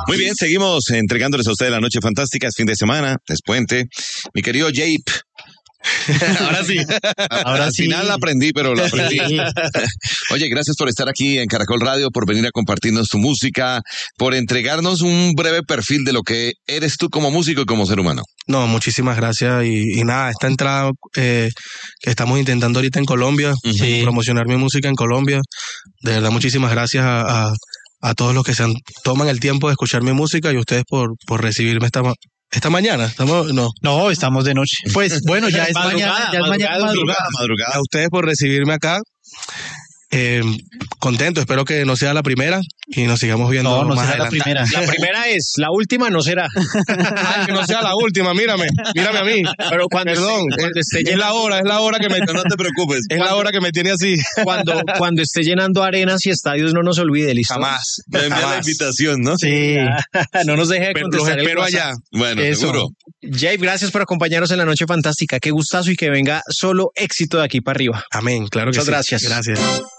Muy bien, seguimos entregándoles a ustedes la noche fantástica, es fin de semana, es puente. Mi querido Jape. Ahora sí. Al final la aprendí, pero la aprendí. Oye, gracias por estar aquí en Caracol Radio, por venir a compartirnos tu música, por entregarnos un breve perfil de lo que eres tú como músico y como ser humano. No, muchísimas gracias y nada, esta entrada que estamos intentando ahorita en Colombia, promocionar mi música en Colombia, de verdad muchísimas gracias a todos los que toman el tiempo de escuchar mi música y ustedes por recibirme esta mañana. Estamos de noche. Pues bueno, ya es madrugada. A ustedes por recibirme acá. Contento, espero que no sea la primera y nos sigamos viendo más adelante. La primera es, la última no será. Que no sea la última, mírame a mí. Pero cuando esté es la hora que me no te preocupes. Es la hora que me tiene así. Cuando esté llenando arenas y estadios, no nos olvide, ¿listo? Jamás. Me envía la invitación, ¿no? Sí. No nos deje de contestar. Los espero allá. Bueno, seguro. Jape, gracias por acompañarnos en la noche fantástica. Qué gustazo y que venga solo éxito de aquí para arriba. Amén, claro que sí. Muchas gracias. Gracias.